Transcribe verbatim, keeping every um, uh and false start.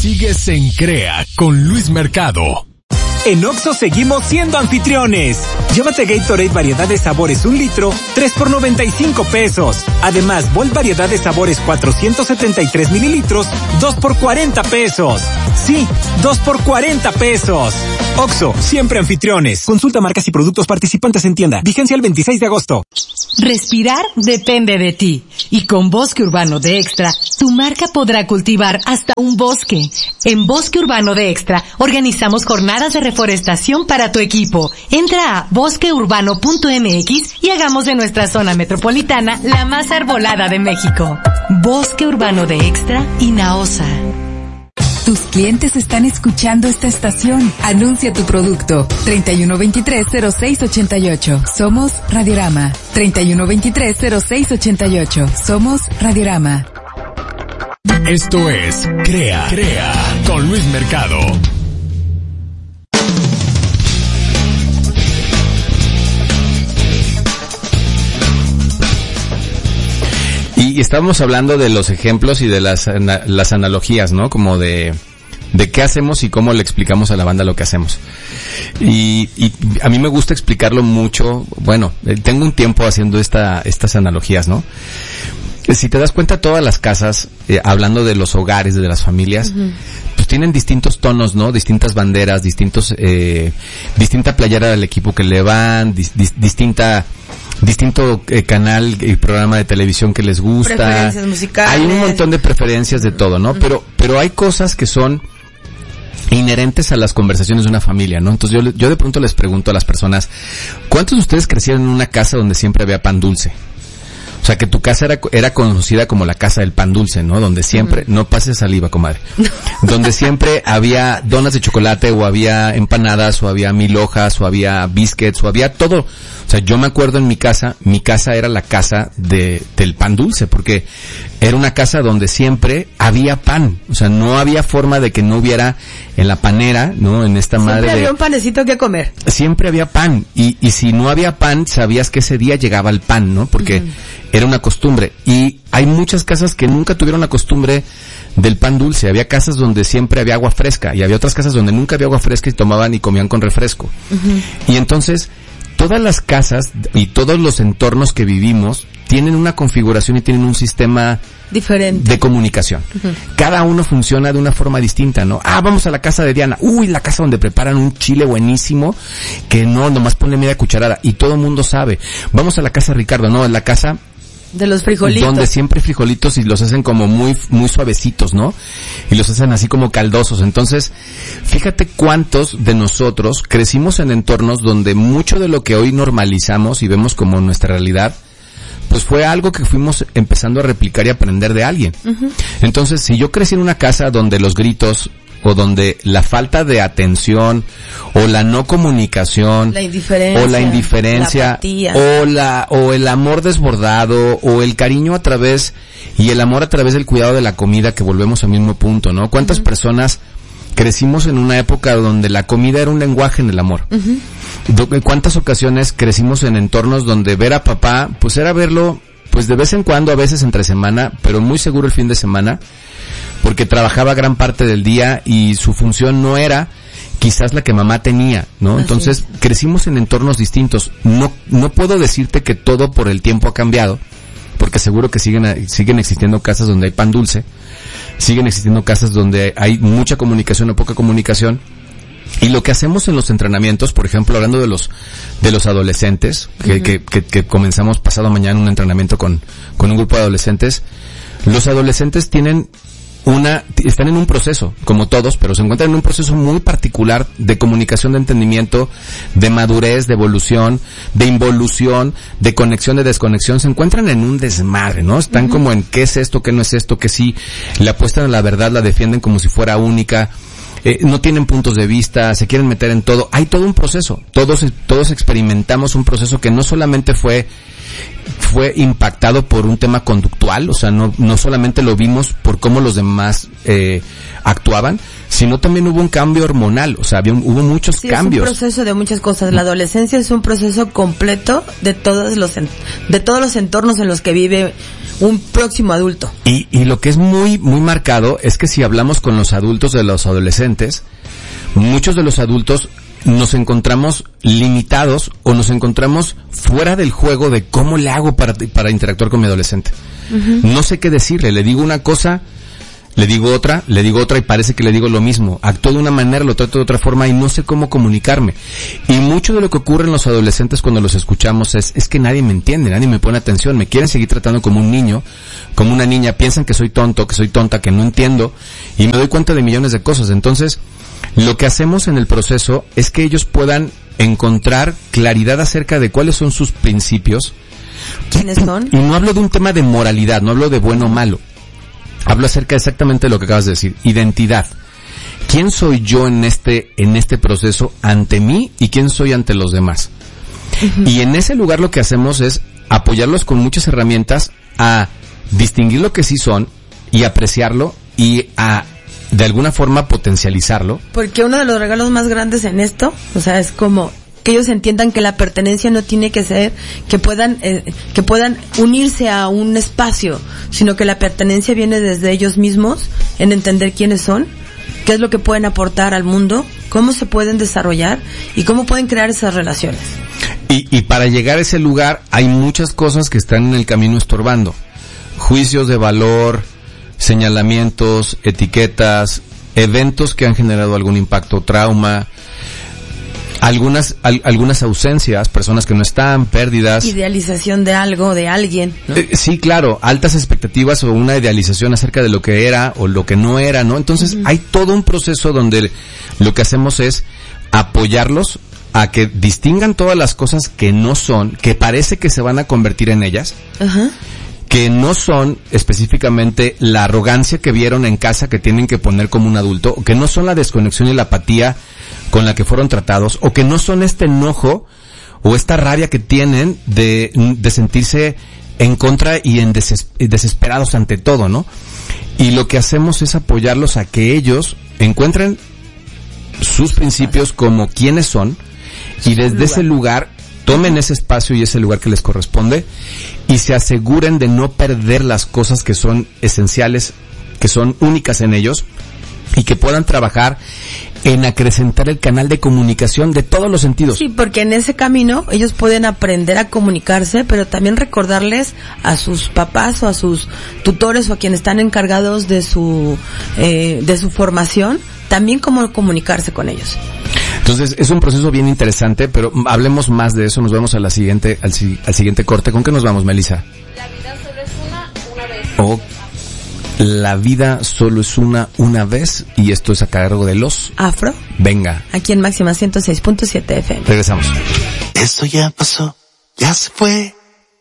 Sigues en CREA con Luis Mercado. En Oxxo seguimos siendo anfitriones. Llévate Gatorade variedad de sabores un litro, tres por noventa y cinco pesos. Además, Volt variedad de sabores cuatrocientos setenta y tres mililitros, dos por cuarenta pesos. Sí, dos por cuarenta pesos. Oxxo, siempre anfitriones. Consulta marcas y productos participantes en tienda. Vigencia el veintiséis de agosto. Respirar depende de ti. Y con Bosque Urbano de Extra, tu marca podrá cultivar hasta un bosque. En Bosque Urbano de Extra, organizamos jornadas de reforestación para tu equipo. Entra a bosque urbano punto m x y hagamos de nuestra zona metropolitana la más arbolada de México. Bosque Urbano de Extra y Naosa. Tus clientes están escuchando esta estación. Anuncia tu producto. treinta y uno veintitrés cero seis ochenta y ocho. Somos Radiorama. treinta y uno veintitrés cero seis ochenta y ocho. Somos Radiorama. Esto es CREA, CREA con Luis Mercado. Y estábamos hablando de los ejemplos y de las las analogías, ¿no? Como de de qué hacemos y cómo le explicamos a la banda lo que hacemos. Y, y a mí me gusta explicarlo mucho. Bueno, tengo un tiempo haciendo esta estas analogías, ¿no? Si te das cuenta, todas las casas, eh, hablando de los hogares, de las familias, uh-huh. pues tienen distintos tonos, ¿no? Distintas banderas, distintos, eh, distinta playera del equipo que le van, dis, dis, distinta, distinto eh, canal y programa de televisión que les gusta. Preferencias musicales. Hay un montón de preferencias de todo, ¿no? Uh-huh. Pero, pero hay cosas que son inherentes a las conversaciones de una familia, ¿no? Entonces yo, yo de pronto les pregunto a las personas, ¿cuántos de ustedes crecieron en una casa donde siempre había pan dulce? O sea, que tu casa era, era conocida como la casa del pan dulce, ¿no? Donde siempre, mm. no pases saliva, comadre. Donde siempre había donas de chocolate, o había empanadas, o había mil hojas, o había biscuits, o había todo. O sea, yo me acuerdo en mi casa, mi casa era la casa de, del pan dulce, porque era una casa donde siempre había pan. O sea, no había forma de que no hubiera en la panera, ¿no? En esta madre de... Siempre había un panecito que comer. Siempre había pan. Y, y si no había pan, sabías que ese día llegaba el pan, ¿no? Porque uh-huh. era una costumbre. Y hay muchas casas que nunca tuvieron la costumbre del pan dulce. Había casas donde siempre había agua fresca, y había otras casas donde nunca había agua fresca y tomaban y comían con refresco. Uh-huh. Y entonces, todas las casas y todos los entornos que vivimos tienen una configuración y tienen un sistema diferente de comunicación. Uh-huh. Cada uno funciona de una forma distinta, ¿no? Ah, vamos a la casa de Diana. Uy, la casa donde preparan un chile buenísimo que no, nomás ponle media cucharada y todo el mundo sabe. Vamos a la casa de Ricardo, no, en la casa de los frijolitos. Donde siempre frijolitos y los hacen como muy, muy suavecitos, ¿no? Y los hacen así como caldosos. Entonces, fíjate cuántos de nosotros crecimos en entornos donde mucho de lo que hoy normalizamos y vemos como nuestra realidad, pues fue algo que fuimos empezando a replicar y aprender de alguien. Uh-huh. Entonces, si yo crecí en una casa donde los gritos, o donde la falta de atención, o la no comunicación, la indiferencia, o la indiferencia, la o la, o el amor desbordado, o el cariño a través, y el amor a través del cuidado de la comida, que volvemos al mismo punto, ¿no? ¿Cuántas uh-huh. personas crecimos en una época donde la comida era un lenguaje en el amor? Uh-huh. ¿En cuántas ocasiones crecimos en entornos donde ver a papá, pues era verlo, pues de vez en cuando, a veces entre semana, pero muy seguro el fin de semana, porque trabajaba gran parte del día y su función no era quizás la que mamá tenía, ¿no? Así Entonces, es. crecimos en entornos distintos. No, no puedo decirte que todo por el tiempo ha cambiado, porque seguro que siguen, siguen existiendo casas donde hay pan dulce, siguen existiendo casas donde hay mucha comunicación o poca comunicación. Y lo que hacemos en los entrenamientos, por ejemplo, hablando de los de los adolescentes, que, uh-huh. que, que, que comenzamos pasado mañana un entrenamiento con, con un grupo de adolescentes, los adolescentes tienen una, están en un proceso, como todos, pero se encuentran en un proceso muy particular de comunicación, de entendimiento, de madurez, de evolución, de involución, de conexión, de desconexión. Se encuentran en un desmadre, ¿no? Están uh-huh. como en qué es esto, qué no es esto, qué sí, le apuestan a la verdad, la defienden como si fuera única. Eh, no tienen puntos de vista, se quieren meter en todo. Hay todo un proceso. Todos, todos experimentamos un proceso que no solamente fue, fue impactado por un tema conductual, o sea, no, no solamente lo vimos por cómo los demás, eh, actuaban, sino también hubo un cambio hormonal, o sea, había, hubo muchos sí, cambios. Es un proceso de muchas cosas. La adolescencia es un proceso completo de todos los, de todos los entornos en los que vive un próximo adulto. Y, y lo que es muy, muy marcado es que si hablamos con los adultos de los adolescentes, muchos de los adultos nos encontramos limitados o nos encontramos fuera del juego de cómo le hago para, para interactuar con mi adolescente. Uh-huh. No sé qué decirle, le digo una cosa, le digo otra, le digo otra y parece que le digo lo mismo. Actúo de una manera, lo trato de otra forma y no sé cómo comunicarme. Y mucho de lo que ocurre en los adolescentes cuando los escuchamos es, es que nadie me entiende, nadie me pone atención, me quieren seguir tratando como un niño, como una niña, piensan que soy tonto, que soy tonta, que no entiendo y me doy cuenta de millones de cosas. Entonces, lo que hacemos en el proceso es que ellos puedan encontrar claridad acerca de cuáles son sus principios. ¿Quiénes son? Y no hablo de un tema de moralidad, no hablo de bueno o malo. Hablo acerca exactamente de lo que acabas de decir, identidad. ¿Quién soy yo en este en este proceso ante mí y quién soy ante los demás? Uh-huh. Y en ese lugar lo que hacemos es apoyarlos con muchas herramientas a distinguir lo que sí son y apreciarlo y a de alguna forma potencializarlo. Porque uno de los regalos más grandes en esto, o sea, es como que ellos entiendan que la pertenencia no tiene que ser que puedan eh, que puedan unirse a un espacio, sino que la pertenencia viene desde ellos mismos, en entender quiénes son, qué es lo que pueden aportar al mundo, cómo se pueden desarrollar y cómo pueden crear esas relaciones. Y, y para llegar a ese lugar hay muchas cosas que están en el camino estorbando. Juicios de valor, señalamientos, etiquetas, eventos que han generado algún impacto, trauma, algunas al, algunas ausencias, personas que no están, pérdidas, idealización de algo, de alguien, ¿no? Eh, sí, claro, altas expectativas o una idealización acerca de lo que era o lo que no era, ¿no? Entonces, uh-huh. hay todo un proceso donde lo que hacemos es apoyarlos a que distingan todas las cosas que no son, que parece que se van a convertir en ellas. Uh-huh. Que no son específicamente la arrogancia que vieron en casa que tienen que poner como un adulto, o que no son la desconexión y la apatía con la que fueron tratados, o que no son este enojo o esta rabia que tienen de, de sentirse en contra y en deses, desesperados ante todo, ¿no? Y lo que hacemos es apoyarlos a que ellos encuentren sus principios como quienes son y desde ese lugar tomen ese espacio y ese lugar que les corresponde y se aseguren de no perder las cosas que son esenciales, que son únicas en ellos y que puedan trabajar en acrecentar el canal de comunicación de todos los sentidos. Sí, porque en ese camino ellos pueden aprender a comunicarse, pero también recordarles a sus papás o a sus tutores o a quienes están encargados de su eh, de su formación, también cómo comunicarse con ellos. Entonces, es un proceso bien interesante, pero hablemos más de eso. Nos vamos a la siguiente, al, al siguiente corte. ¿Con qué nos vamos, Melissa? La vida solo es una, una vez. Oh, la vida solo es una, una vez. Y esto es a cargo de los Afro. Venga. Aquí en Máxima ciento seis punto siete F M. Regresamos. Eso ya pasó, ya se fue.